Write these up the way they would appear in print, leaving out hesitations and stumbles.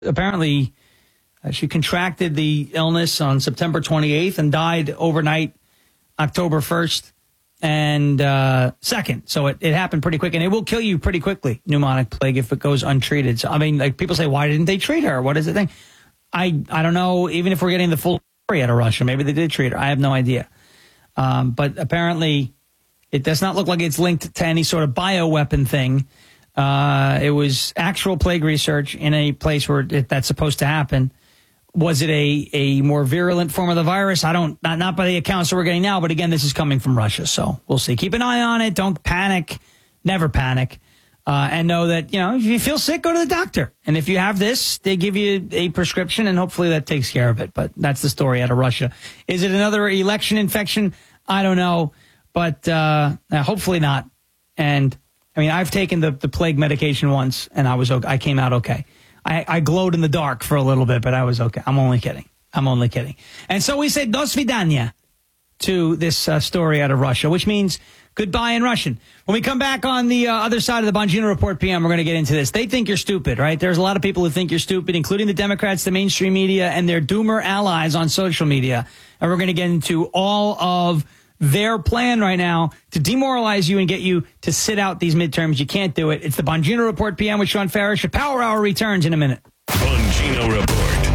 Apparently, she contracted the illness on September 28th and died overnight, October 1st and 2nd. So it happened pretty quick, and it will kill you pretty quickly, pneumonic plague, if it goes untreated. So, I mean, like, people say, why didn't they treat her? What is the thing? I don't know, even if we're getting the full story out of Russia. Maybe they did treat her. I have no idea. But apparently, it does not look like it's linked to any sort of bioweapon thing. It was actual plague research in a place where that's supposed to happen. Was it a more virulent form of the virus? Not by the accounts that we're getting now, but again, this is coming from Russia, so we'll see. Keep an eye on it. Don't panic. Never panic. And know that, if you feel sick, go to the doctor. And if you have this, they give you a prescription, and hopefully that takes care of it. But that's the story out of Russia. Is it another election infection? I don't know, but hopefully not. And I mean, I've taken the plague medication once, and I came out okay. I glowed in the dark for a little bit, but I was okay. I'm only kidding. And so we say do svidaniya to this story out of Russia, which means goodbye in Russian. When we come back on the other side of the Bongino Report PM, we're going to get into this. They think you're stupid, right? There's a lot of people who think you're stupid, including the Democrats, the mainstream media, and their doomer allies on social media. And we're going to get into all of their plan right now to demoralize you and get you to sit out these midterms. You can't do it. It's the Bongino Report PM with Sean Farish. Your Power Hour returns in a minute. Bongino Report.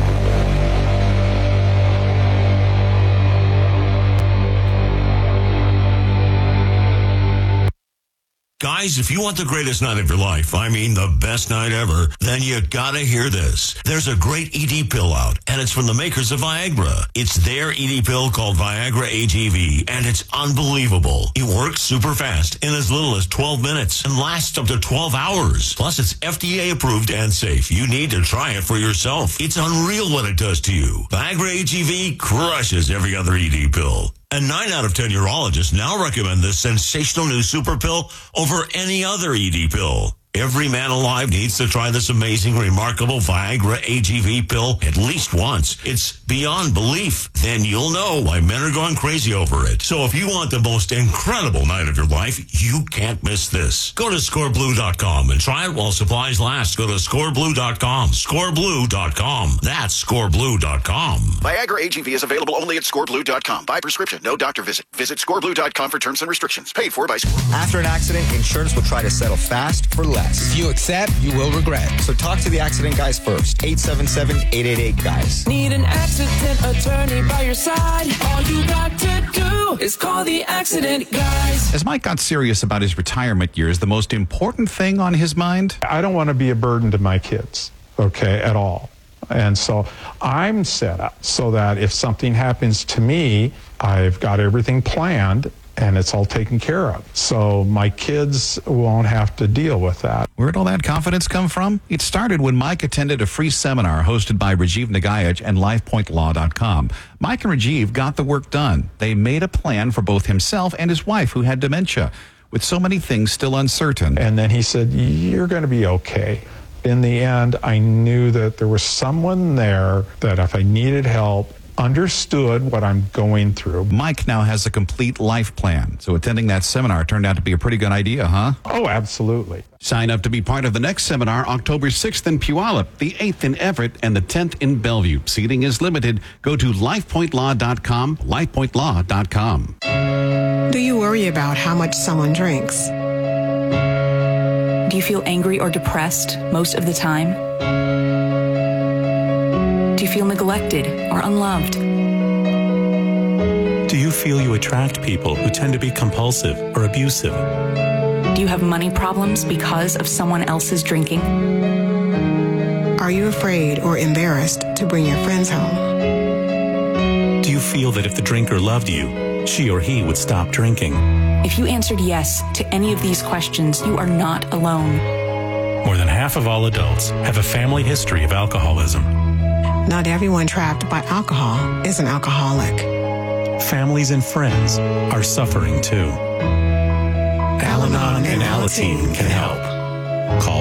Guys, if you want the greatest night of your life, I mean the best night ever, then you gotta hear this. There's a great ED pill out, and it's from the makers of Viagra. It's their ED pill called Viagra AGV, and it's unbelievable. It works super fast in as little as 12 minutes and lasts up to 12 hours. Plus, it's FDA approved and safe. You need to try it for yourself. It's unreal what it does to you. Viagra AGV crushes every other ED pill. And 9 out of 10 urologists now recommend this sensational new super pill over any other ED pill. Every man alive needs to try this amazing, remarkable Viagra AGV pill at least once. It's beyond belief. Then you'll know why men are going crazy over it. So if you want the most incredible night of your life, you can't miss this. Go to scoreblue.com and try it while supplies last. Go to scoreblue.com. Scoreblue.com. That's scoreblue.com. Viagra AGV is available only at scoreblue.com. By prescription, no doctor visit. Visit scoreblue.com for terms and restrictions. Paid for by Score. After an accident, insurance will try to settle fast for less. If you accept, you will regret. So talk to the accident guys first. 877-888-GUYS. Need an accident attorney by your side. All you got to do is call the accident guys. As Mike got serious about his retirement years, the most important thing on his mind? I don't want to be a burden to my kids, at all. And so I'm set up so that if something happens to me, I've got everything planned and it's all taken care of. So my kids won't have to deal with that. Where'd all that confidence come from? It started when Mike attended a free seminar hosted by Rajiv Nagayaj and LifePointLaw.com. Mike and Rajiv got the work done. They made a plan for both himself and his wife, who had dementia, with so many things still uncertain. And then he said, you're going to be okay. In the end, I knew that there was someone there that if I needed help, understood what I'm going through. Mike now has a complete life plan, so attending that seminar turned out to be a pretty good idea, huh? Oh, absolutely. Sign up to be part of the next seminar, October 6th in Puyallup, the 8th in Everett, and the 10th in Bellevue. Seating is limited. Go to LifePointLaw.com, LifePointLaw.com. Do you worry about how much someone drinks? Do you feel angry or depressed most of the time? Do you feel neglected or unloved? Do you feel you attract people who tend to be compulsive or abusive? Do you have money problems because of someone else's drinking? Are you afraid or embarrassed to bring your friends home? Do you feel that if the drinker loved you, she or he would stop drinking? If you answered yes to any of these questions, you are not alone. More than half of all adults have a family history of alcoholism. Not everyone trapped by alcohol is an alcoholic. Families and friends are suffering too. Al-Anon and Alateen can help. Call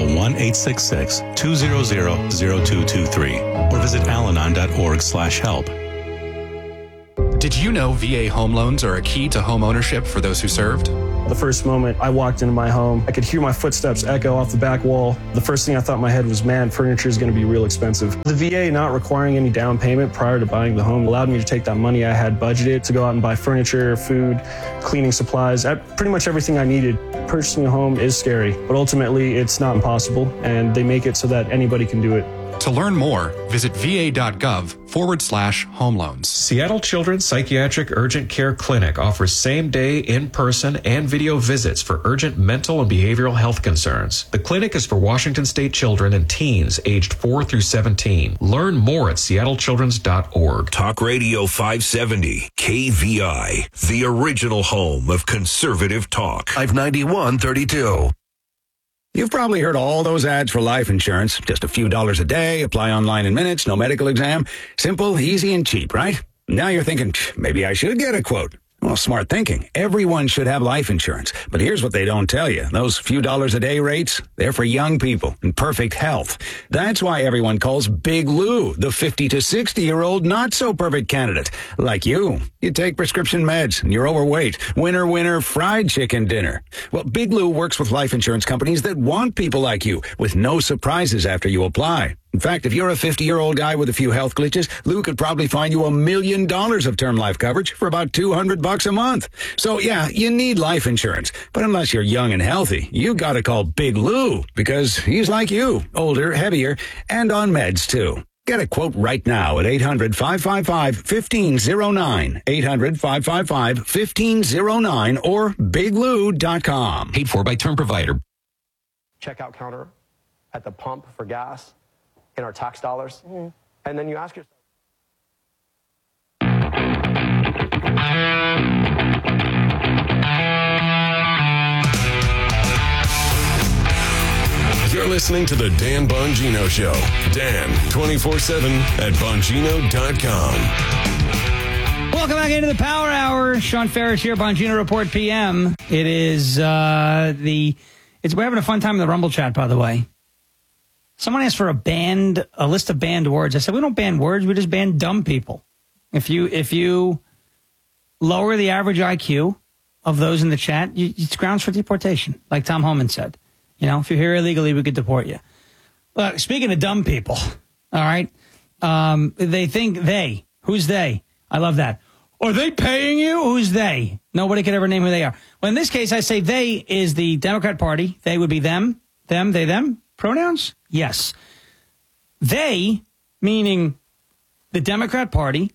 1-866-200-0223 or visit alanon.org/help. Did you know VA home loans are a key to home ownership for those who served? The first moment I walked into my home, I could hear my footsteps echo off the back wall. The first thing I thought in my head was, man, furniture is going to be real expensive. The VA not requiring any down payment prior to buying the home allowed me to take that money I had budgeted to go out and buy furniture, food, cleaning supplies, pretty much everything I needed. Purchasing a home is scary, but ultimately it's not impossible, and they make it so that anybody can do it. To learn more, visit va.gov/home loans. Seattle Children's Psychiatric Urgent Care Clinic offers same-day, in-person, and video visits for urgent mental and behavioral health concerns. The clinic is for Washington State children and teens aged 4 through 17. Learn more at seattlechildrens.org. Talk Radio 570, KVI, the original home of conservative talk. 591.32. You've probably heard all those ads for life insurance. Just a few dollars a day, apply online in minutes, no medical exam. Simple, easy, and cheap, right? Now you're thinking, maybe I should get a quote. Well, smart thinking. Everyone should have life insurance. But here's what they don't tell you. Those few dollars a day rates, they're for young people in perfect health. That's why everyone calls Big Lou the 50 to 60-year-old not-so-perfect candidate. Like you. You take prescription meds and you're overweight. Winner, winner, fried chicken dinner. Well, Big Lou works with life insurance companies that want people like you with no surprises after you apply. In fact, if you're a 50-year-old guy with a few health glitches, Lou could probably find you $1 million of term life coverage for about $200 a month. So yeah, you need life insurance. But unless you're young and healthy, you gotta call Big Lou because he's like you, older, heavier, and on meds too. Get a quote right now at 800-555-1509, 800-555-1509, or biglou.com. Paid for by term provider. Checkout counter at the pump for gas in our tax dollars. And then you ask yourself, You're listening to the Dan Bongino Show. Dan, 24/7 at Bongino.com. Welcome back into the Power Hour. Sean Ferris here, Bongino Report PM. It is we're having a fun time in the Rumble chat, by the way. Someone asked for a list of banned words. I said, we don't ban words, we just ban dumb people. If you lower the average IQ of those in the chat, it's grounds for deportation, like Tom Homan said. You know, if you're here illegally, we could deport you. Look, speaking of dumb people, all right, they think who's they? I love that. Are they paying you? Who's they? Nobody could ever name who they are. Well, in this case, I say they is the Democrat Party. They would be them, they, them. Pronouns? Yes. They, meaning the Democrat Party,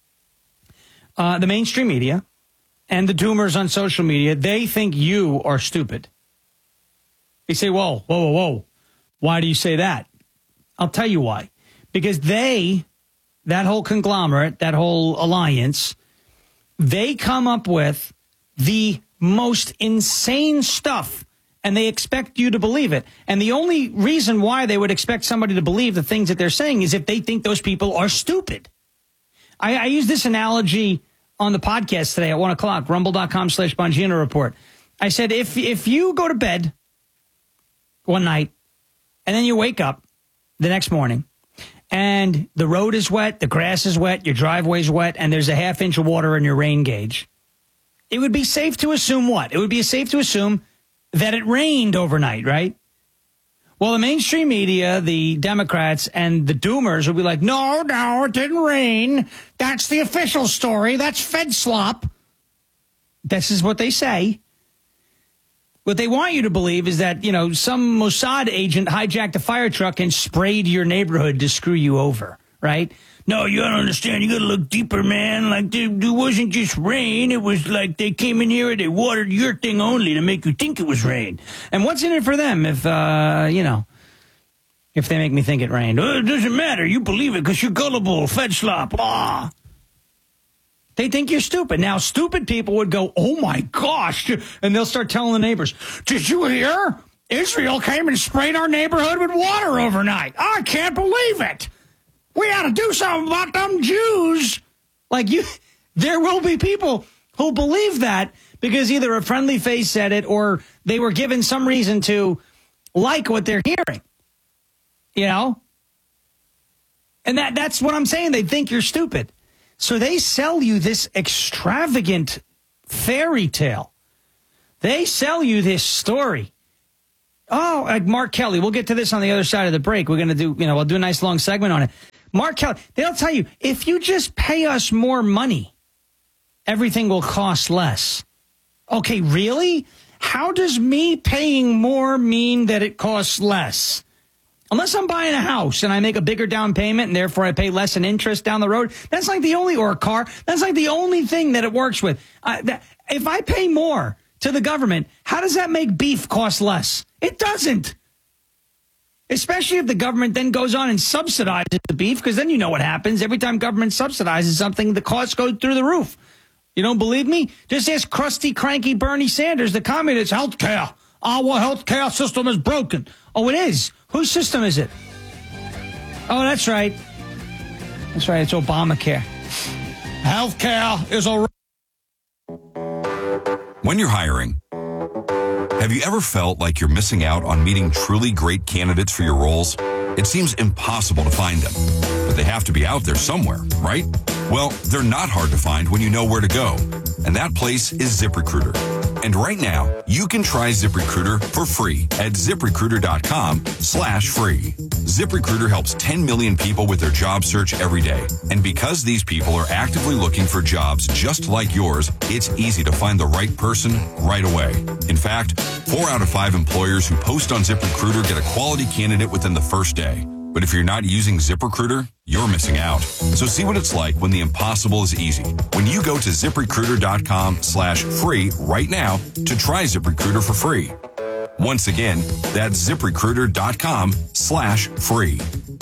the mainstream media, and the doomers on social media, they think you are stupid. They say, whoa. Why do you say that? I'll tell you why. Because that whole conglomerate, that whole alliance, they come up with the most insane stuff, and they expect you to believe it. And the only reason why they would expect somebody to believe the things that they're saying is if they think those people are stupid. I use this analogy on the podcast today at 1 o'clock, rumble.com/Bongino Report. I said, if you go to bed one night and then you wake up the next morning and the road is wet, the grass is wet, your driveway's wet, and there's a ½ inch of water in your rain gauge, it would be safe to assume what? It would be safe to assume that it rained overnight, right? Well, the mainstream media, the Democrats, and the doomers will be like, no, it didn't rain. That's the official story. That's Fed slop. This is what they say. What they want you to believe is that, some Mossad agent hijacked a fire truck and sprayed your neighborhood to screw you over, right? No, you don't understand. You got to look deeper, man. Like, it wasn't just rain. It was like they came in here and they watered your thing only to make you think it was rain. And what's in it for them if they make me think it rained? Oh, it doesn't matter. You believe it because you're gullible, Fed slop. Ah. They think you're stupid. Now, stupid people would go, oh, my gosh. And they'll start telling the neighbors, did you hear? Israel came and sprayed our neighborhood with water overnight. I can't believe it. We ought to do something about them Jews. There will be people who believe that because either a friendly face said it or they were given some reason to like what they're hearing. And that's what I'm saying. They think you're stupid. So they sell you this extravagant fairy tale They sell you this story. Oh, like Mark Kelly. We'll get to this on the other side of the break. We're going to do, we'll do a nice long segment on it. Mark Kelly, they'll tell you, if you just pay us more money, everything will cost less. Okay, really? How does me paying more mean that it costs less? Unless I'm buying a house and I make a bigger down payment and therefore I pay less in interest down the road, that's like the only, or a car, that's like the only thing that it works with. If I pay more to the government, how does that make beef cost less? It doesn't. Especially if the government then goes on and subsidizes the beef, because then you know what happens. Every time government subsidizes something, the costs go through the roof. You don't believe me? Just ask crusty, cranky Bernie Sanders, the communist. Health care. Our health care system is broken. Oh, it is? Whose system is it? Oh, that's right. That's right. It's Obamacare. Health care is a... When you're hiring, have you ever felt like you're missing out on meeting truly great candidates for your roles? It seems impossible to find them, but they have to be out there somewhere, right? Well, they're not hard to find when you know where to go, and that place is ZipRecruiter. And right now, you can try ZipRecruiter for free at ZipRecruiter.com/free. ZipRecruiter helps 10 million people with their job search every day. And because these people are actively looking for jobs just like yours, it's easy to find the right person right away. In fact, 4 out of 5 employers who post on ZipRecruiter get a quality candidate within the first day. But if you're not using ZipRecruiter, you're missing out. So see what it's like when the impossible is easy. When you go to ZipRecruiter.com/free right now to try ZipRecruiter for free. Once again, that's ZipRecruiter.com/free.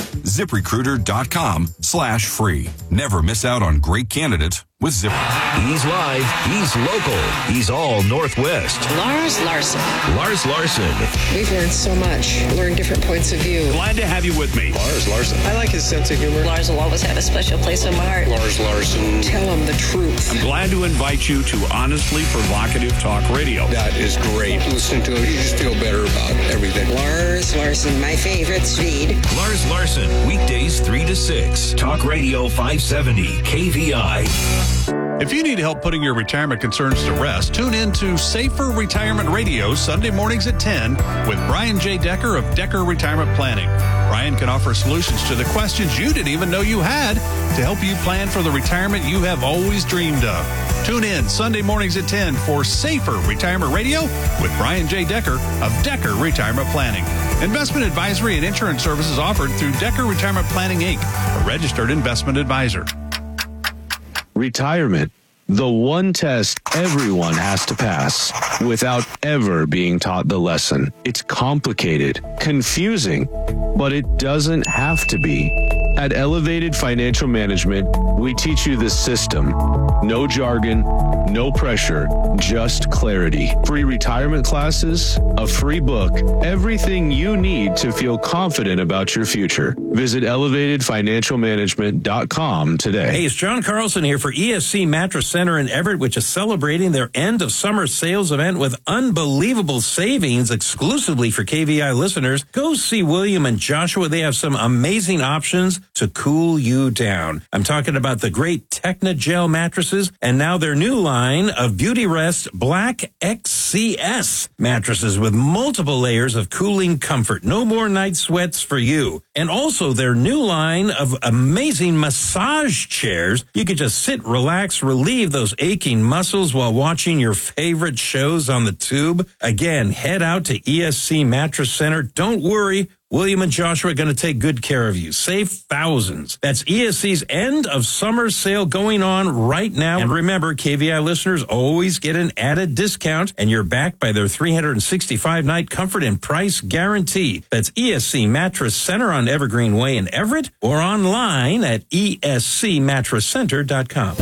ZipRecruiter.com/free. Never miss out on great candidates with ZipRecruiter. He's live. He's local. He's all Northwest. Lars Larson. Lars Larson. We've learned so much. Learned different points of view. Glad to have you with me. Lars Larson. I like his sense of humor. Lars will always have a special place in my heart. Lars Larson. Tell him the truth. I'm glad to invite you to Honestly Provocative Talk Radio. That is great. Listen to it. You just feel better about everything. Lars Larson, my favorite Swede. Lars Larson, weekdays 3 to 6. Talk Radio 570, KVI. If you need help putting your retirement concerns to rest, tune in to Safer Retirement Radio Sunday mornings at 10 with Brian J. Decker of Decker Retirement Planning. Brian can offer solutions to the questions you didn't even know you had to help you plan for the retirement you have always dreamed of. Tune in Sunday mornings at 10 for Safer Retirement Radio with Brian J. Decker of Decker Retirement Planning. Investment advisory and insurance services offered through Decker Retirement Planning, Inc., a registered investment advisor. Retirement, the one test everyone has to pass without ever being taught the lesson. It's complicated, confusing, but it doesn't have to be. At Elevated Financial Management, we teach you the system. No jargon, no pressure, just clarity. Free retirement classes, a free book, everything you need to feel confident about your future. Visit elevatedfinancialmanagement.com today. Hey, it's John Carlson here for ESC Mattress Center in Everett, which is celebrating their end of summer sales event with unbelievable savings exclusively for KVI listeners. Go see William and Joshua. They have some amazing options to cool you down. I'm talking about the great Technogel mattresses and now their new line of Beauty Rest Black XCS mattresses with multiple layers of cooling comfort. No more night sweats for you. And also their new line of amazing massage chairs. You can just sit, relax, relieve those aching muscles while watching your favorite shows on the tube. Again, head out to ESC Mattress Center. Don't worry. William and Joshua are going to take good care of you. Save thousands. That's ESC's end of summer sale going on right now. And remember, KVI listeners always get an added discount, and you're backed by their 365-night comfort and price guarantee. That's ESC Mattress Center on Evergreen Way in Everett or online at escmattresscenter.com.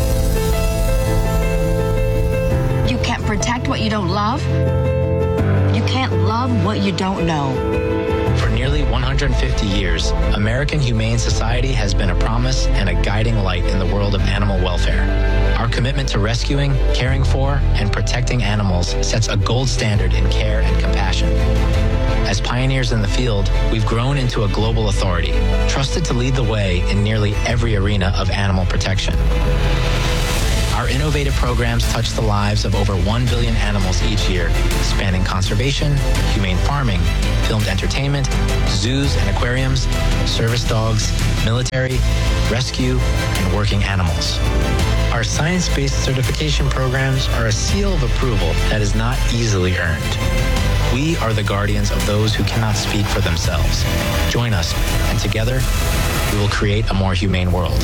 You can't protect what you don't love. You can't love what you don't know. For nearly 150 years, American Humane Society has been a promise and a guiding light in the world of animal welfare. Our commitment to rescuing, caring for, and protecting animals sets a gold standard in care and compassion. As pioneers in the field, we've grown into a global authority, trusted to lead the way in nearly every arena of animal protection. Our innovative programs touch the lives of over 1 billion animals each year, spanning conservation, humane farming, filmed entertainment, zoos and aquariums, service dogs, military, rescue, and working animals. Our science-based certification programs are a seal of approval that is not easily earned. We are the guardians of those who cannot speak for themselves. Join us, and together, we will create a more humane world.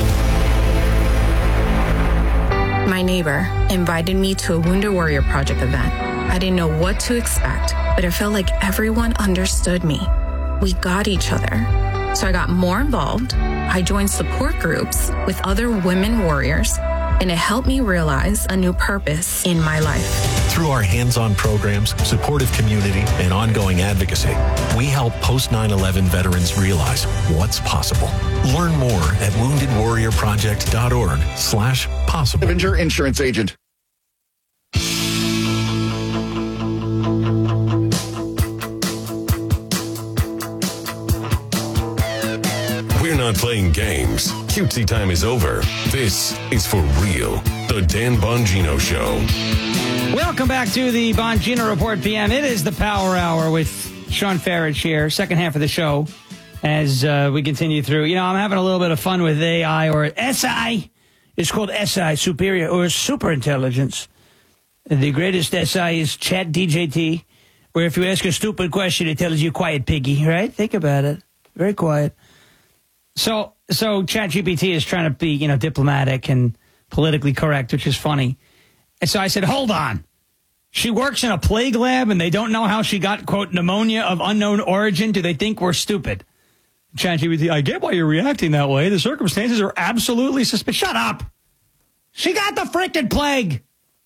My neighbor invited me to a Wounded Warrior Project event. I didn't know what to expect, but it felt like everyone understood me. We got each other. So I got more involved. I joined support groups with other women warriors, and it helped me realize a new purpose in my life. Through our hands-on programs, supportive community, and ongoing advocacy, we help post-9/11 veterans realize what's possible. Learn more at woundedwarriorproject.org/possible. Avenger Insurance Agent. We're not playing games. Cutesy time is over. This is for real. The Dan Bongino Show. Welcome back to the Bongino Report PM. It is the Power Hour with Sean Farage here, second half of the show, as we continue through. You know, I'm having a little bit of fun with AI or SI. It's called SI, Superior or Super Intelligence. The greatest SI is Chat DJT, where if you ask a stupid question, it tells you quiet piggy, right? Think about it. Very quiet. So ChatGPT is trying to be, diplomatic and politically correct, which is funny. And so I said, hold on. She works in a plague lab and they don't know how she got, quote, pneumonia of unknown origin. Do they think we're stupid? ChatGPT, I get why you're reacting that way. The circumstances are absolutely suspicious. Shut up. She got the frickin' plague.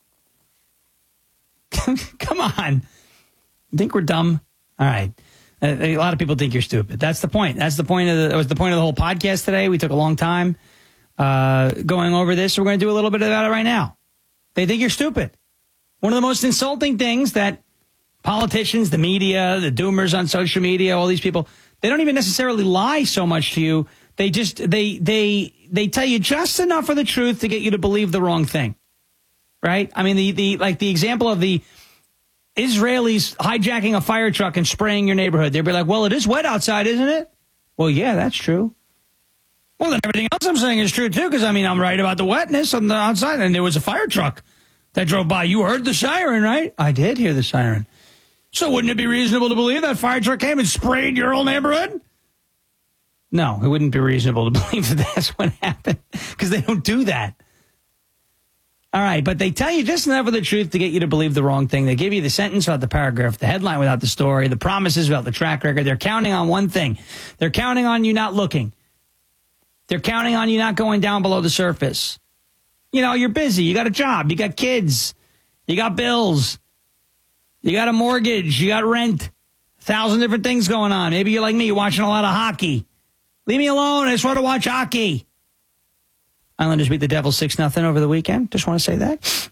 Come on. Think we're dumb? All right. A lot of people think you're stupid. That's the point. That was the point of the whole podcast today. We took a long time going over this. So we're going to do a little bit about it right now. They think you're stupid. One of the most insulting things that politicians, the media, the doomers on social media, all these people, they don't even necessarily lie so much to you. They just they tell you just enough of the truth to get you to believe the wrong thing. Right? I mean, the example of the Israelis hijacking a fire truck and spraying your neighborhood. They'd be like, well, it is wet outside, isn't it? Well, yeah, that's true. Well, then everything else I'm saying is true, too, because, I'm right about the wetness on the outside. And there was a fire truck that drove by. You heard the siren, right? I did hear the siren. So wouldn't it be reasonable to believe that fire truck came and sprayed your whole neighborhood? No, it wouldn't be reasonable to believe that that's what happened, because they don't do that. All right, but they tell you just enough of the truth to get you to believe the wrong thing. They give you the sentence without the paragraph, the headline without the story, the promises without the track record. They're counting on one thing. They're counting on you not looking. They're counting on you not going down below the surface. You're busy. You got a job. You got kids. You got bills. You got a mortgage. You got rent. 1,000 different things going on. Maybe you're like me, you're watching a lot of hockey. Leave me alone. I just want to watch hockey. Islanders beat the Devils 6-0 over the weekend. Just want to say that.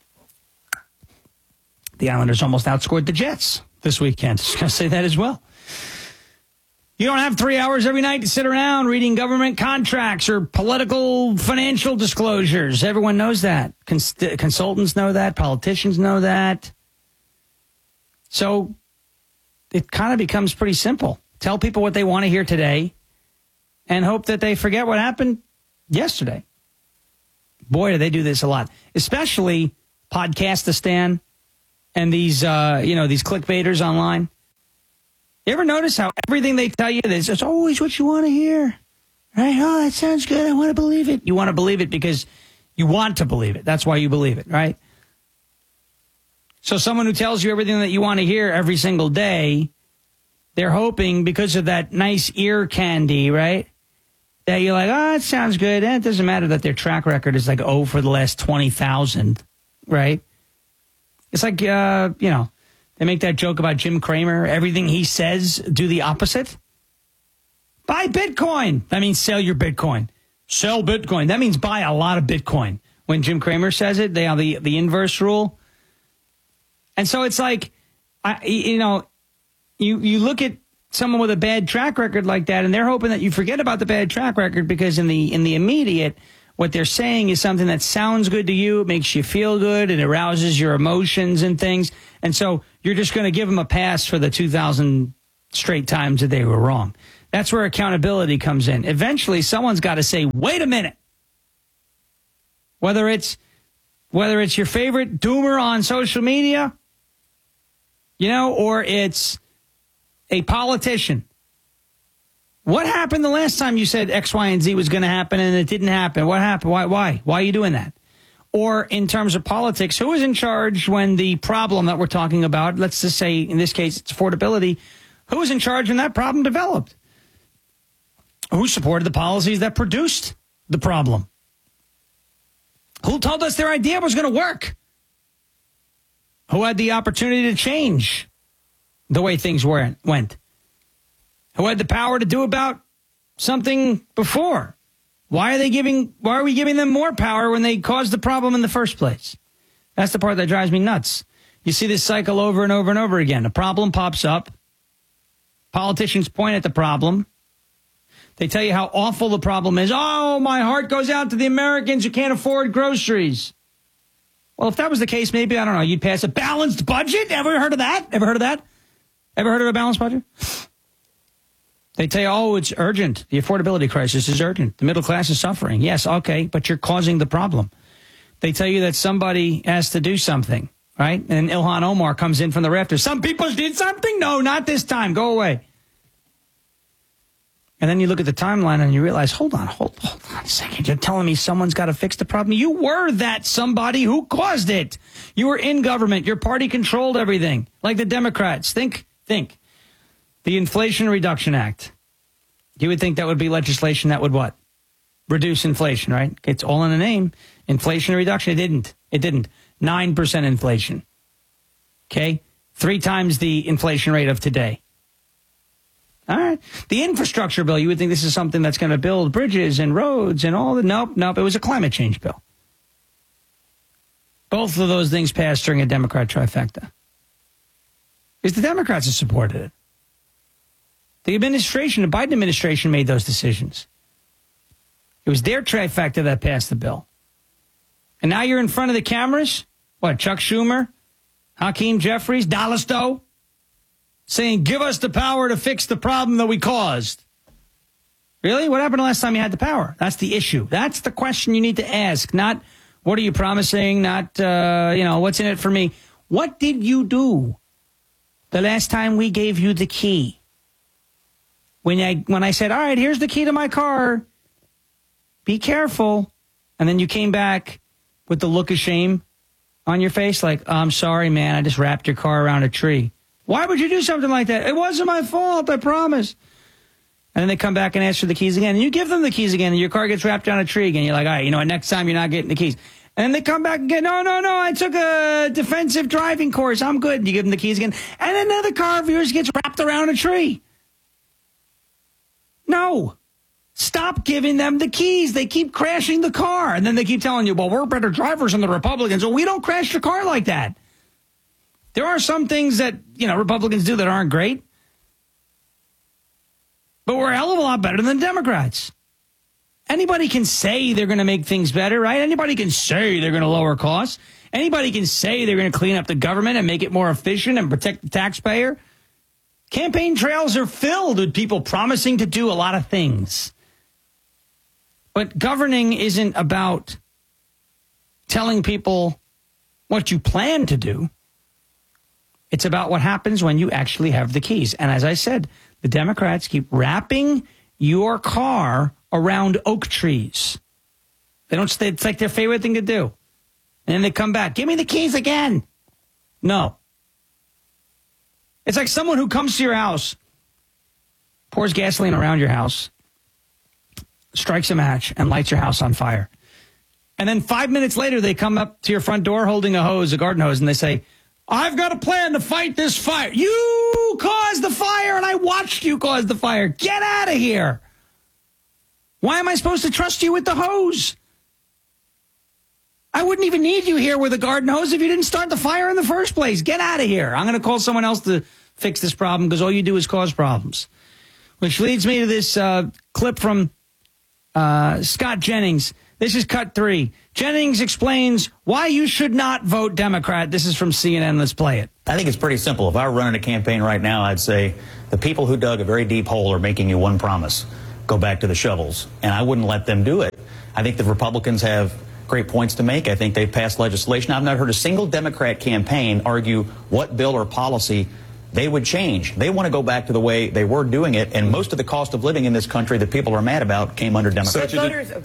The Islanders almost outscored the Jets this weekend. Just going to say that as well. You don't have 3 hours every night to sit around reading government contracts or political financial disclosures. Everyone knows that. Consultants know that. Politicians know that. So it kind of becomes pretty simple. Tell people what they want to hear today and hope that they forget what happened yesterday. Boy, do they do this a lot, especially Podcastistan and these clickbaiters online. You ever notice how everything they tell you is always what you want to hear? Right? Oh, that sounds good. I want to believe it. You want to believe it because you want to believe it. That's why you believe it, right? So someone who tells you everything that you want to hear every single day, they're hoping because of that nice ear candy, right? That you're like, oh, it sounds good. And it doesn't matter that their track record is like, for the last 20,000, right? It's like, they make that joke about Jim Cramer. Everything he says, do the opposite. Buy Bitcoin. That means sell your Bitcoin. Sell Bitcoin. That means buy a lot of Bitcoin. When Jim Cramer says it, they have the inverse rule. And so it's like, you look at someone with a bad track record like that, and they're hoping that you forget about the bad track record because in the immediate, what they're saying is something that sounds good to you. It makes you feel good. It arouses your emotions and things. And so you're just going to give them a pass for the 2,000 straight times that they were wrong. That's where accountability comes in. Eventually, someone's got to say, wait a minute. Whether it's your favorite doomer on social media, or it's a politician. What happened the last time you said X, Y, and Z was going to happen and it didn't happen? What happened? Why? Why are you doing that? Or in terms of politics, who was in charge when the problem that we're talking about, let's just say in this case it's affordability, who was in charge when that problem developed? Who supported the policies that produced the problem? Who told us their idea was going to work? Who had the opportunity to change the way things went? Who had the power to do about something before? Why are we giving them more power when they caused the problem in the first place? That's the part that drives me nuts. You see this cycle over and over and over again. A problem pops up. Politicians point at the problem. They tell you how awful the problem is. Oh, my heart goes out to the Americans who can't afford groceries. Well, if that was the case, maybe, I don't know, you'd pass a balanced budget. Ever heard of that? Ever heard of a balanced budget? They tell you, oh, it's urgent. The affordability crisis is urgent. The middle class is suffering. Yes, okay, but you're causing the problem. They tell you that somebody has to do something, right? And Ilhan Omar comes in from the rafters. Some people did something? No, not this time. Go away. And then you look at the timeline and you realize, hold on a second. You're telling me someone's got to fix the problem? You were that somebody who caused it. You were in government. Your party controlled everything, like the Democrats. Think. The Inflation Reduction Act. You would think that would be legislation that would what? Reduce inflation, right? It's all in the name. Inflation reduction. It didn't. 9% inflation. Okay? 3 times the inflation rate of today. All right. The infrastructure bill, you would think this is something that's going to build bridges and roads and all the... Nope. It was a climate change bill. Both of those things passed during a Democrat trifecta. Because the Democrats have supported it. The Biden administration made those decisions. It was their trifecta that passed the bill. And now you're in front of the cameras? What, Chuck Schumer? Hakeem Jeffries? Dallas Doe? Saying, give us the power to fix the problem that we caused. Really? What happened the last time you had the power? That's the issue. That's the question you need to ask. Not, what are you promising? Not, what's in it for me? What did you do the last time we gave you the key? When I said, all right, here's the key to my car. Be careful. And then you came back with the look of shame on your face. Like, oh, I'm sorry, man. I just wrapped your car around a tree. Why would you do something like that? It wasn't my fault, I promise. And then they come back and ask for the keys again. And you give them the keys again, and your car gets wrapped around a tree again. You're like, all right, next time you're not getting the keys. And then they come back again. No, I took a defensive driving course. I'm good. And you give them the keys again. And another car of yours gets wrapped around a tree. No. Stop giving them the keys. They keep crashing the car. And then they keep telling you, well, we're better drivers than the Republicans. Well, we don't crash the car like that. There are some things that, Republicans do that aren't great. But we're a hell of a lot better than Democrats. Anybody can say they're going to make things better, right? Anybody can say they're going to lower costs. Anybody can say they're going to clean up the government and make it more efficient and protect the taxpayer. Campaign trails are filled with people promising to do a lot of things. But governing isn't about telling people what you plan to do. It's about what happens when you actually have the keys. And as I said, the Democrats keep wrapping your car around oak trees. It's like their favorite thing to do. And then they come back. Give me the keys again. No. It's like someone who comes to your house, pours gasoline around your house, strikes a match, and lights your house on fire. And then 5 minutes later, they come up to your front door holding a hose, a garden hose, and they say, I've got a plan to fight this fire. You caused the fire, and I watched you cause the fire. Get out of here. Why am I supposed to trust you with the hose? I wouldn't even need you here with a garden hose if you didn't start the fire in the first place. Get out of here. I'm going to call someone else to fix this problem because all you do is cause problems. Which leads me to this clip from Scott Jennings. This is cut 3. Jennings explains why you should not vote Democrat. This is from CNN. Let's play it. I think it's pretty simple. If I were running a campaign right now, I'd say the people who dug a very deep hole are making you one promise. Go back to the shovels. And I wouldn't let them do it. I think the Republicans have great points to make. I think they've passed legislation. I've not heard a single Democrat campaign argue what bill or policy they would change. They want to go back to the way they were doing it. And most of the cost of living in this country that people are mad about came under Democrats.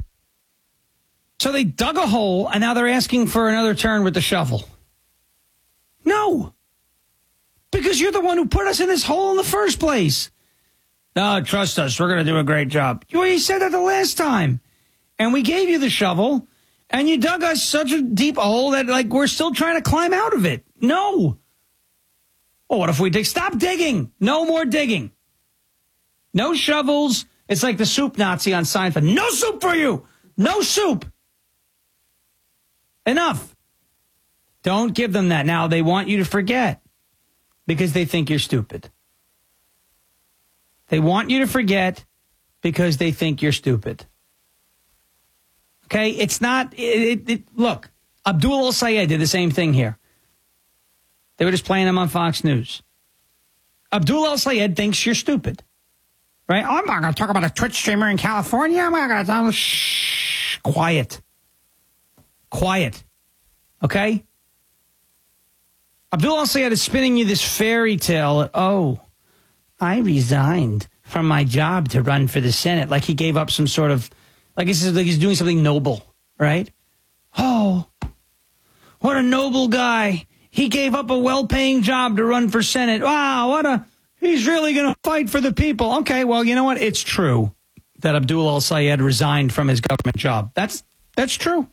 So they dug a hole, and now they're asking for another turn with the shovel. No. Because you're the one who put us in this hole in the first place. No, trust us. We're going to do a great job. You said that the last time. And we gave you the shovel, and you dug us such a deep hole that, like, we're still trying to climb out of it. No. Well, what if we dig? Stop digging. No more digging. No shovels. It's like the soup Nazi on Seinfeld. No soup for you. No soup. Enough. Don't give them that. Now, they want you to forget because they think you're stupid. They want you to forget because they think you're stupid. Okay? It's not... Look, Abdul El-Sayed did the same thing here. They were just playing him on Fox News. Abdul El-Sayed thinks you're stupid. Right? Oh, I'm not going to talk about a Twitch streamer in California. I'm not going to... Shh. Quiet. Quiet. Okay? Abdul El-Sayed is spinning you this fairy tale. Oh, I resigned from my job to run for the Senate. Like he gave up some sort of... Like he's doing something noble. Right? Oh, what a noble guy. He gave up a well-paying job to run for Senate. Wow, he's really going to fight for the people. Okay, well, you know what? It's true that Abdul El-Sayed resigned from his government job. That's true.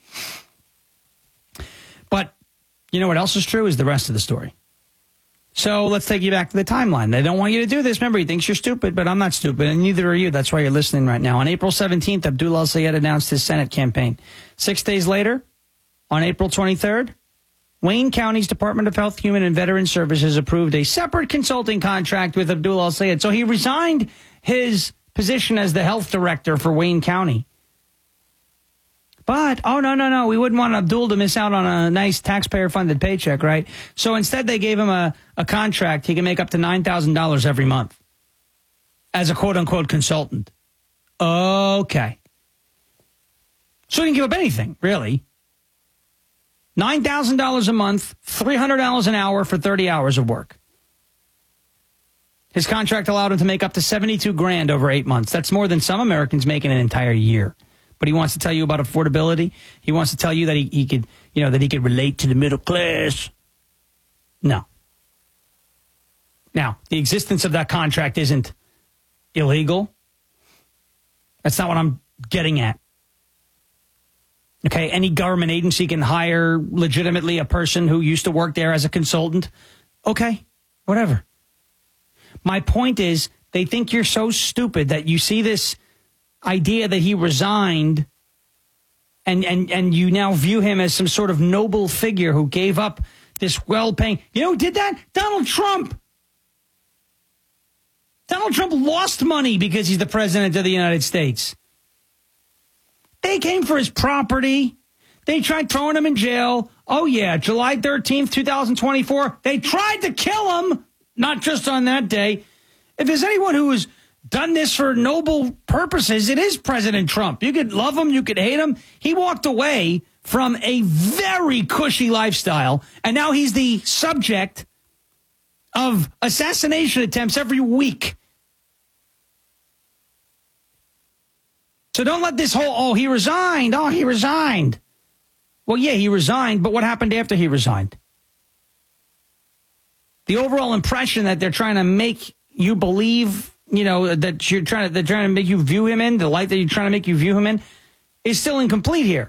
But you know what else is true is the rest of the story. So let's take you back to the timeline. They don't want you to do this. Remember, he thinks you're stupid, but I'm not stupid, and neither are you. That's why you're listening right now. On April 17th, Abdul El-Sayed announced his Senate campaign. 6 days later, on April 23rd, Wayne County's Department of Health, Human and Veteran Services approved a separate consulting contract with Abdul El-Sayed. So he resigned his position as the health director for Wayne County. But, no, we wouldn't want Abdul to miss out on a nice taxpayer-funded paycheck, right? So instead they gave him a contract. He can make up to $9,000 every month as a quote-unquote consultant. Okay. So he didn't give up anything, really. $9,000 a month, $300 an hour for 30 hours of work. His contract allowed him to make up to $72,000 over 8 months. That's more than some Americans make in an entire year. But he wants to tell you about affordability. He wants to tell you that he could, that he could relate to the middle class. No. Now, the existence of that contract isn't illegal. That's not what I'm getting at. Okay, any government agency can hire legitimately a person who used to work there as a consultant. Okay, whatever. My point is, they think you're so stupid that you see this idea that he resigned and you now view him as some sort of noble figure who gave up this well-paying... You know who did that? Donald Trump. Donald Trump lost money because he's the president of the United States. They came for his property. They tried throwing him in jail. Oh, yeah, July 13th, 2024. They tried to kill him, not just on that day. If there's anyone who has done this for noble purposes, it is President Trump. You could love him, you could hate him. He walked away from a very cushy lifestyle, and now he's the subject of assassination attempts every week. So don't let this whole, he resigned. Well, yeah, he resigned, but what happened after he resigned? The overall impression that they're trying to make you believe, that they're trying to make you view him in, the light that you're trying to make you view him in, is still incomplete here.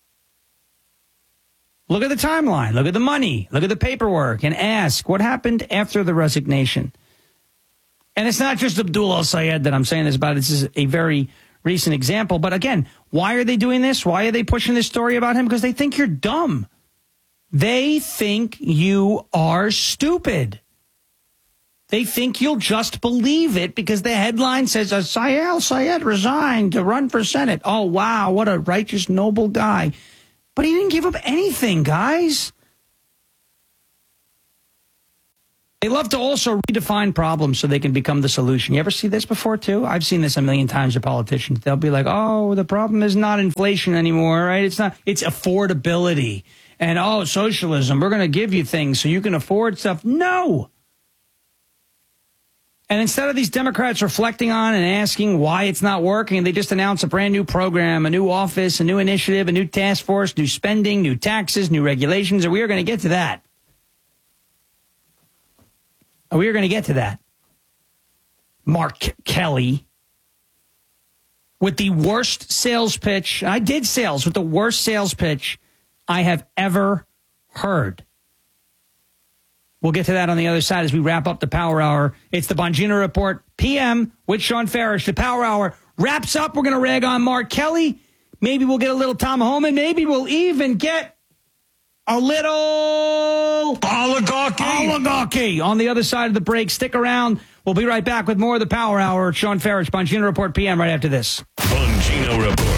Look at the timeline, look at the money, look at the paperwork, and ask what happened after the resignation. And it's not just Abdul El-Sayed that I'm saying this about. This is a very recent example. But again, why are they doing this? Why are they pushing this story about him? Because they think you're dumb. They think you are stupid. They think you'll just believe it because the headline says Sayed resigned to run for Senate. Oh, wow, what a righteous, noble guy. But he didn't give up anything, guys. They love to also redefine problems so they can become the solution. You ever see this before, too? I've seen this a million times with politicians. They'll be like, oh, the problem is not inflation anymore, right? It's affordability. And, oh, socialism, we're going to give you things so you can afford stuff. No. And instead of these Democrats reflecting on and asking why it's not working, they just announce a brand new program, a new office, a new initiative, a new task force, new spending, new taxes, new regulations, and we are going to get to that. We are going to get to that. Mark Kelly with the worst sales pitch. I did sales with the worst sales pitch I have ever heard. We'll get to that on the other side as we wrap up the Power Hour. It's the Bongino Report PM with Sean Farish. The Power Hour wraps up. We're going to rag on Mark Kelly. Maybe we'll get a little Tom Homan. Maybe we'll even get a little oligarchy on the other side of the break. Stick around. We'll be right back with more of the Power Hour. Sean Farish, Bongino Report PM right after this. Bongino Report.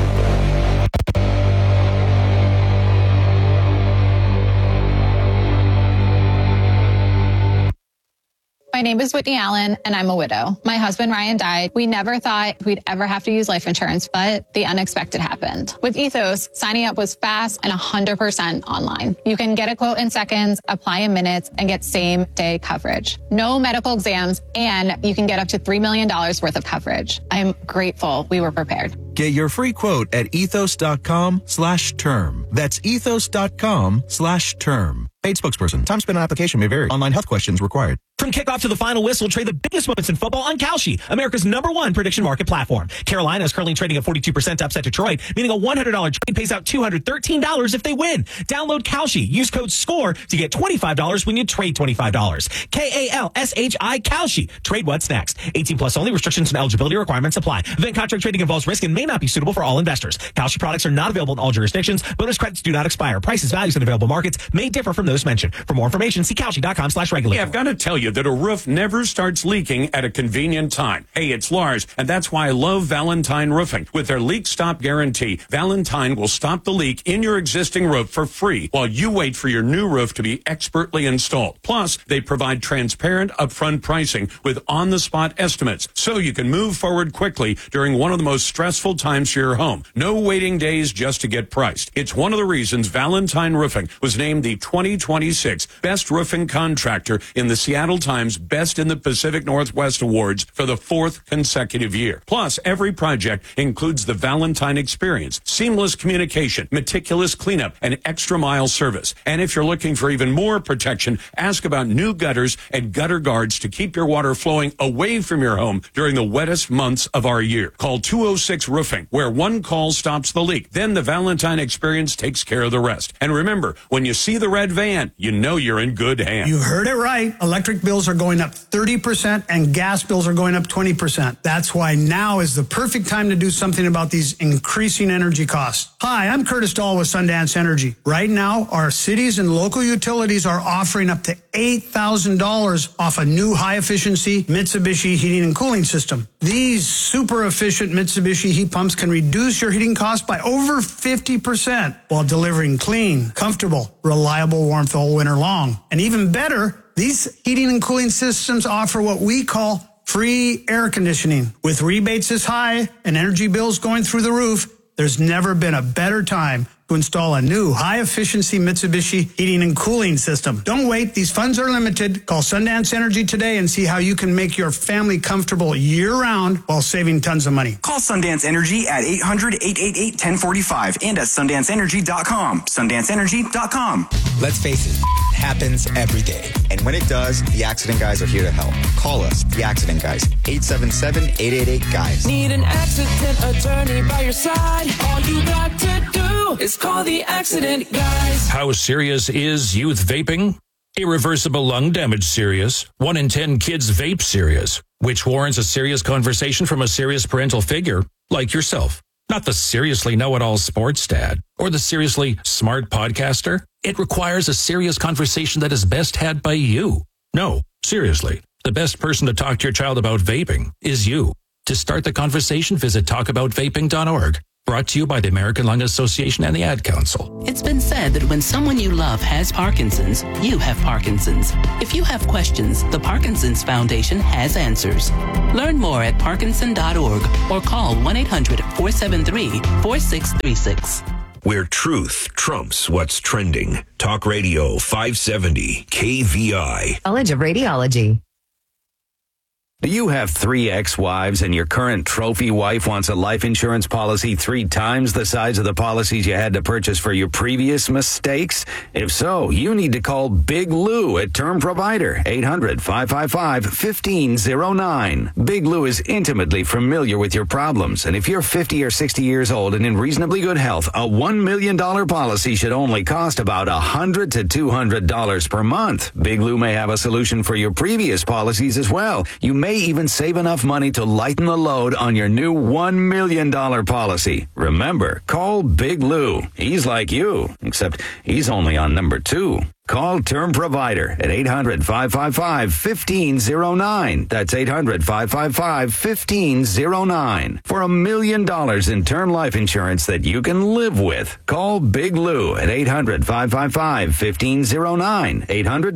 My name is Whitney Allen, and I'm a widow. My husband, Ryan, died. We never thought we'd ever have to use life insurance, but the unexpected happened. With Ethos, signing up was fast and 100% online. You can get a quote in seconds, apply in minutes, and get same-day coverage. No medical exams, and you can get up to $3 million worth of coverage. I'm grateful we were prepared. Get your free quote at ethos.com/term. That's ethos.com/term. Paid spokesperson. Time spent on application may vary. Online health questions required. From kickoff to the final whistle, trade the biggest moments in football on Kalshi, America's #1 prediction market platform. Carolina is currently trading at 42% to upset Detroit, meaning a $100 trade pays out $213 if they win. Download Kalshi. Use code SCORE to get $25 when you trade $25. KALSHI Kalshi. Trade what's next. 18 plus only. Restrictions and eligibility requirements apply. Event contract trading involves risk and may not be suitable for all investors. Kalshi products are not available in all jurisdictions. Bonus credits do not expire. Prices, values, and available markets may differ from those mentioned. For more information, see Kalshi.com/regulator. Yeah, I've got to tell you that a roof never starts leaking at a convenient time. Hey, it's Lars, and that's why I love Valentine Roofing. With their leak stop guarantee, Valentine will stop the leak in your existing roof for free while you wait for your new roof to be expertly installed. Plus, they provide transparent upfront pricing with on-the-spot estimates so you can move forward quickly during one of the most stressful times for your home. No waiting days just to get priced. It's one of the reasons Valentine Roofing was named the 2026 Best Roofing Contractor in the Seattle Times Best in the Pacific Northwest Awards for the 4th consecutive year. Plus, every project includes the Valentine experience, seamless communication, meticulous cleanup, and extra mile service. And if you're looking for even more protection, ask about new gutters and gutter guards to keep your water flowing away from your home during the wettest months of our year. Call 206 Roofing, where one call stops the leak. Then the Valentine experience takes care of the rest. And remember, when you see the red van, you know you're in good hands. You heard it right. Electric bills are going up 30% and gas bills are going up 20%. That's why now is the perfect time to do something about these increasing energy costs. Hi, I'm Curtis Dahl with Sundance Energy. Right now, our cities and local utilities are offering up to $8,000 off a new high-efficiency Mitsubishi heating and cooling system. These super efficient Mitsubishi heat pumps can reduce your heating costs by over 50% while delivering clean, comfortable, reliable warmth all winter long. And even better, these heating and cooling systems offer what we call free air conditioning. With rebates this high and energy bills going through the roof, there's never been a better time to install a new high-efficiency Mitsubishi heating and cooling system. Don't wait. These funds are limited. Call Sundance Energy today and see how you can make your family comfortable year-round while saving tons of money. Call Sundance Energy at 800-888-1045 and at SundanceEnergy.com. SundanceEnergy.com. Let's face it, it happens every day. And when it does, the Accident Guys are here to help. Call us, the Accident Guys, 877-888-GUYS. Need an accident attorney by your side. All you got to do is call the Accident Guys. How serious is youth vaping? Irreversible lung damage serious. 1 in 10 kids vape serious, which warrants a serious conversation from a serious parental figure like yourself. Not the seriously know-it-all sports dad or the seriously smart podcaster. It requires a serious conversation that is best had by you. No, seriously. The best person to talk to your child about vaping is you. To start the conversation, visit talkaboutvaping.org. Brought to you by the American Lung Association and the Ad Council. It's been said that when someone you love has Parkinson's, you have Parkinson's. If you have questions, the Parkinson's Foundation has answers. Learn more at parkinson.org or call 1-800-473-4636. Where truth trumps what's trending. Talk Radio 570 KVI. College of Radiology. Do you have 3 ex-wives and your current trophy wife wants a life insurance policy 3 times the size of the policies you had to purchase for your previous mistakes? If so, you need to call Big Lou at Term Provider, 800-555-1509. Big Lou is intimately familiar with your problems, and if you're 50 or 60 years old and in reasonably good health, a $1 million policy should only cost about $100 to $200 per month. Big Lou may have a solution for your previous policies as well. You may even save enough money to lighten the load on your new $1 million policy. Remember, call Big Lou. He's like you, except he's only on number 2. Call Term Provider at 800-555-1509. That's 800-555-1509. For $1 million in term life insurance that you can live with. Call Big Lou at 800-555-1509.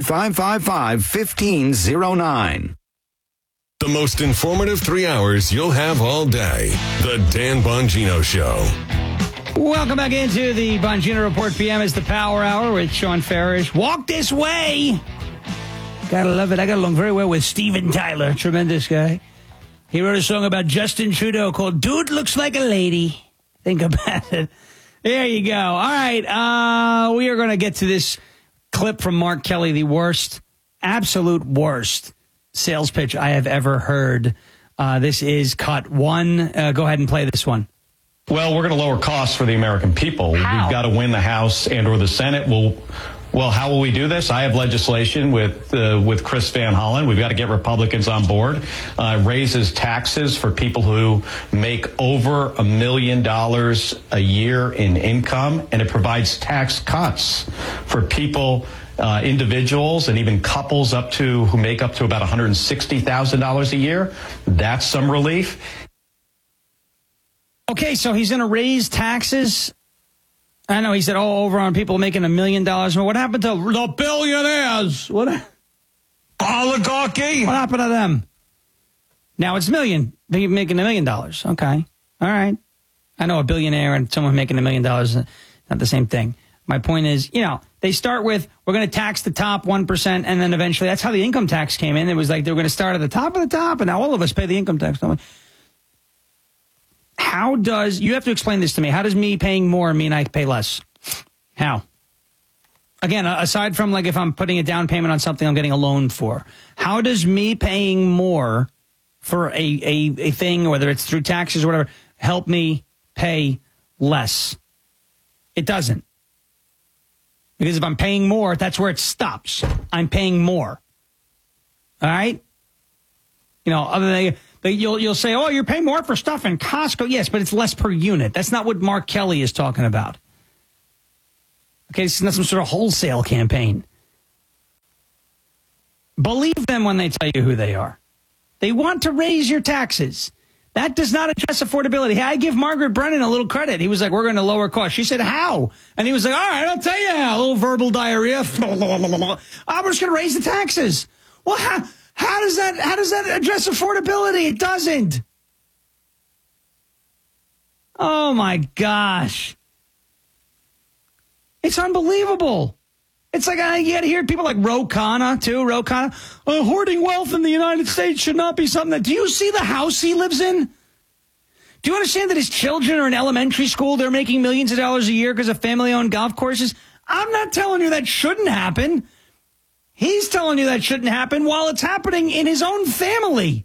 800-555-1509. The most informative 3 hours you'll have all day. The Dan Bongino Show. Welcome back into the Bongino Report. PM is the Power Hour with Sean Farish. Walk this way. Gotta love it. I got along very well with Steven Tyler. Tremendous guy. He wrote a song about Justin Trudeau called Dude Looks Like a Lady. Think about it. There you go. All right. We are going to get to this clip from Mark Kelly, the worst, absolute worst sales pitch I have ever heard. This is cut 1. Go ahead and play this one. Well, we're going to lower costs for the American people. How? We've got to win the House and or the Senate. Well, how will we do this? I have legislation with Chris Van Hollen. We've got to get Republicans on board. Raises taxes for people who make over $1 million a year in income, and it provides tax cuts for people, individuals, and even couples who make up to about $160,000 a year. That's some relief. Okay, so he's going to raise taxes. I know he said, over on people making $1 million. What happened to the billionaires? What? Oligarchy. What happened to them? Now it's million. They're making $1 million. Okay. All right. I know a billionaire and someone making $1 million is not the same thing. My point is, they start with, we're going to tax the top 1%, and then eventually, that's how the income tax came in. It was like they were going to start at the top of the top, and now all of us pay the income tax. You have to explain this to me. How does me paying more mean I pay less? How? Again, aside from like if I'm putting a down payment on something I'm getting a loan for, how does me paying more for a thing, whether it's through taxes or whatever, help me pay less? It doesn't. Because if I'm paying more, that's where it stops. I'm paying more. All right? Other than you'll say, you're paying more for stuff in Costco. Yes, but it's less per unit. That's not what Mark Kelly is talking about. Okay, it's not some sort of wholesale campaign. Believe them when they tell you who they are. They want to raise your taxes. That does not address affordability. Hey, I give Margaret Brennan a little credit. He was like, we're going to lower costs. She said, how? And he was like, all right, I'll tell you how. A little verbal diarrhea. I'm just going to raise the taxes. Well, how does that address affordability? It doesn't. Oh, my gosh. It's unbelievable. It's like you got to hear people like Ro Khanna, too. Ro Khanna. Hoarding wealth in the United States should not be something that... Do you see the house he lives in? Do you understand that his children are in elementary school? They're making millions of dollars a year because of family-owned golf courses? I'm not telling you that shouldn't happen. He's telling you that shouldn't happen while it's happening in his own family.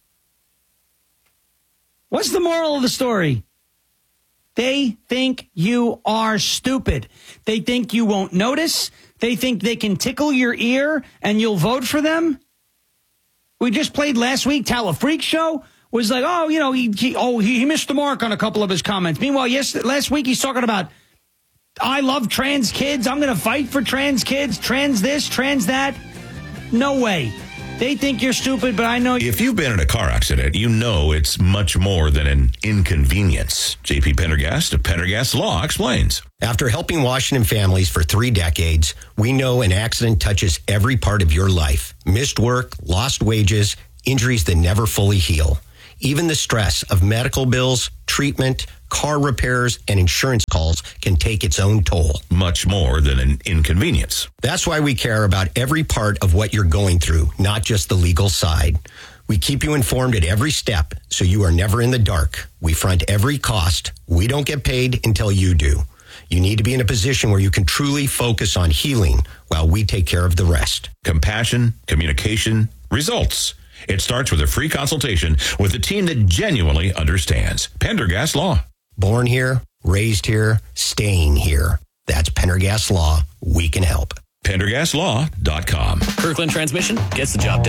What's the moral of the story? They think you are stupid. They think you won't notice. They think they can tickle your ear and you'll vote for them. We just played last week, Tala Freak Show was like, he missed the mark on a couple of his comments. Meanwhile, last week he's talking about, I love trans kids. I'm going to fight for trans kids, trans this, trans that. No way. They think you're stupid, but I know. If you've been in a car accident, you know it's much more than an inconvenience. JP Pendergast of Pendergast Law explains. After helping Washington families for 3 decades, we know an accident touches every part of your life. Missed work, lost wages, injuries that never fully heal. Even the stress of medical bills, treatment, car repairs, and insurance calls can take its own toll. Much more than an inconvenience. That's why we care about every part of what you're going through, not just the legal side. We keep you informed at every step, so you are never in the dark. We front every cost. We don't get paid until you do. You need to be in a position where you can truly focus on healing while we take care of the rest. Compassion, communication, results. It starts with a free consultation with a team that genuinely understands. Pendergast Law. Born here, raised here, staying here. That's Pendergast Law. We can help. PendergastLaw.com. Kirkland Transmission gets the job done.